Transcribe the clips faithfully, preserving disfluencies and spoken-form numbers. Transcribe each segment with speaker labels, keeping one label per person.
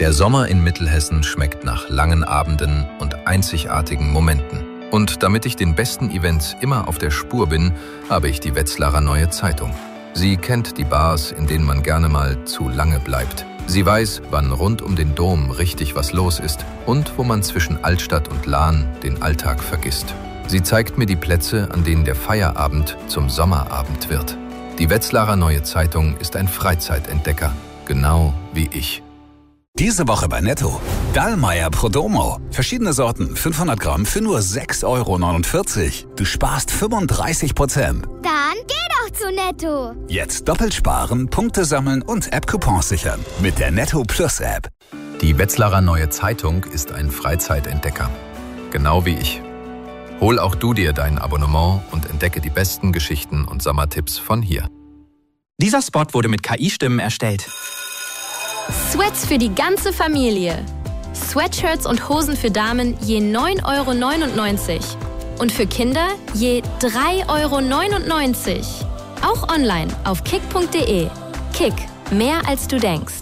Speaker 1: Der Sommer in Mittelhessen schmeckt nach langen Abenden und einzigartigen Momenten. Und damit ich den besten Events immer auf der Spur bin, habe ich die Wetzlarer Neue Zeitung. Sie kennt die Bars, in denen man gerne mal zu lange bleibt. Sie weiß, wann rund um den Dom richtig was los ist und wo man zwischen Altstadt und Lahn den Alltag vergisst. Sie zeigt mir die Plätze, an denen der Feierabend zum Sommerabend wird. Die Wetzlarer Neue Zeitung ist ein Freizeitentdecker, genau wie ich.
Speaker 2: Diese Woche bei Netto. Dallmayr Prodomo. Verschiedene Sorten, fünfhundert Gramm für nur sechs Euro neunundvierzig. Du sparst fünfunddreißig Prozent.
Speaker 3: Dann geh doch zu Netto.
Speaker 2: Jetzt doppelt sparen, Punkte sammeln und App-Coupons sichern. Mit der Netto Plus App.
Speaker 1: Die Wetzlarer Neue Zeitung ist ein Freizeitentdecker, genau wie ich. Hol auch du dir dein Abonnement und entdecke die besten Geschichten und Sommertipps von hier.
Speaker 4: Dieser Spot wurde mit K I-Stimmen erstellt.
Speaker 5: Sweats für die ganze Familie. Sweatshirts und Hosen für Damen je neun Euro neunundneunzig. Und für Kinder je drei Euro neunundneunzig. Auch online auf kick punkt de. Kick, mehr als du denkst.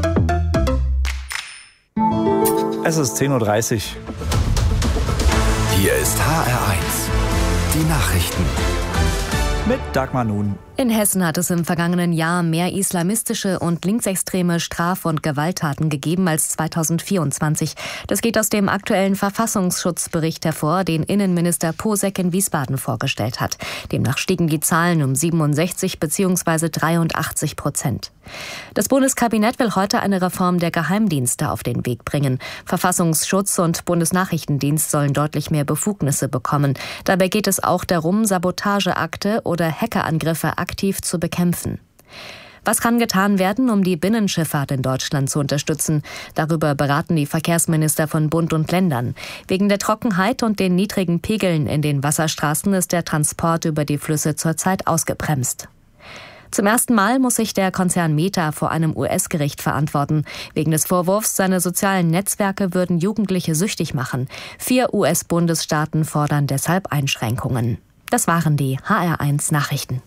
Speaker 6: Es ist zehn Uhr dreißig.
Speaker 2: Hier ist H R eins. Die Nachrichten.
Speaker 6: Mit Dagmar Nun.
Speaker 7: In Hessen hat es im vergangenen Jahr mehr islamistische und linksextreme Straf- und Gewalttaten gegeben als zweitausendvierundzwanzig. Das geht aus dem aktuellen Verfassungsschutzbericht hervor, den Innenminister Posek in Wiesbaden vorgestellt hat. Demnach stiegen die Zahlen um siebenundsechzig bzw. dreiundachtzig Prozent. Das Bundeskabinett will heute eine Reform der Geheimdienste auf den Weg bringen. Verfassungsschutz und Bundesnachrichtendienst sollen deutlich mehr Befugnisse bekommen. Dabei geht es auch darum, Sabotageakte oder Hackerangriffe aktiv zu bekämpfen. Was kann getan werden, um die Binnenschifffahrt in Deutschland zu unterstützen? Darüber beraten die Verkehrsminister von Bund und Ländern. Wegen der Trockenheit und den niedrigen Pegeln in den Wasserstraßen ist der Transport über die Flüsse zurzeit ausgebremst. Zum ersten Mal muss sich der Konzern Meta vor einem U S-Gericht verantworten. Wegen des Vorwurfs, seine sozialen Netzwerke würden Jugendliche süchtig machen. Vier U S-Bundesstaaten fordern deshalb Einschränkungen. Das waren die H R eins Nachrichten.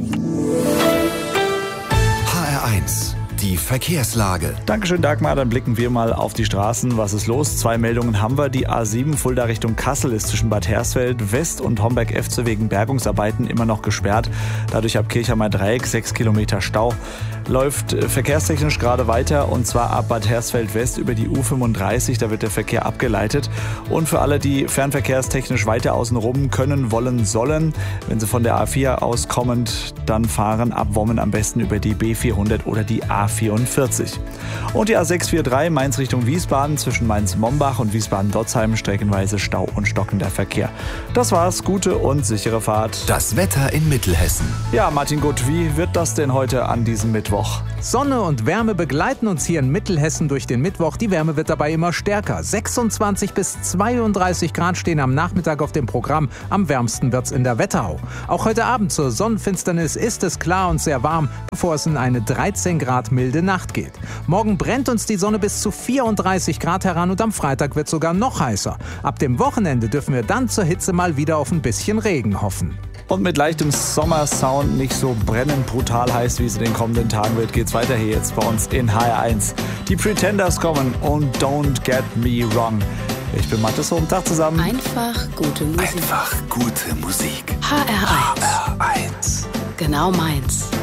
Speaker 2: H R eins. Die Verkehrslage.
Speaker 6: Dankeschön, Dagmar. Dann blicken wir mal auf die Straßen. Was ist los? Zwei Meldungen haben wir. Die A sieben Fulda Richtung Kassel ist zwischen Bad Hersfeld West und Homberg-Efze wegen Bergungsarbeiten immer noch gesperrt. Dadurch ab Kirchheimer Dreieck sechs Kilometer Stau. Läuft verkehrstechnisch gerade weiter, und zwar ab Bad Hersfeld West über die U fünfunddreißig. Da wird der Verkehr abgeleitet. Und für alle, die fernverkehrstechnisch weiter außenrum können, wollen, sollen, wenn sie von der A vier aus kommend, dann fahren ab Wommen am besten über die B vierhundert oder die A vierundvierzig. Und die A sechshundertdreiundvierzig Mainz Richtung Wiesbaden zwischen Mainz-Mombach und Wiesbaden-Dotzheim streckenweise Stau und stockender Verkehr. Das war's. Gute und sichere Fahrt.
Speaker 2: Das Wetter in Mittelhessen.
Speaker 6: Ja, Martin Gutt, wie wird das denn heute an diesem Mittwoch?
Speaker 8: Sonne und Wärme begleiten uns hier in Mittelhessen durch den Mittwoch. Die Wärme wird dabei immer stärker. sechsundzwanzig bis zweiunddreißig Grad stehen am Nachmittag auf dem Programm. Am wärmsten wird's in der Wetterau. Auch heute Abend zur Sonnenfinsternis ist es klar und sehr warm, bevor es in eine dreizehn Grad milde Nacht geht. Morgen brennt uns die Sonne bis zu vierunddreißig Grad heran und am Freitag wird es sogar noch heißer. Ab dem Wochenende dürfen wir dann zur Hitze mal wieder auf ein bisschen Regen hoffen.
Speaker 6: Und mit leichtem Sommersound, nicht so brennend brutal heiß, wie es in den kommenden Tagen wird, geht's weiter hier jetzt bei uns in H R eins. Die Pretenders kommen und Don't Get Me Wrong. Ich bin Mathis, guten Tag zusammen.
Speaker 9: Einfach gute Musik.
Speaker 2: Einfach gute Musik.
Speaker 9: H R eins.
Speaker 2: H R eins.
Speaker 9: Genau meins.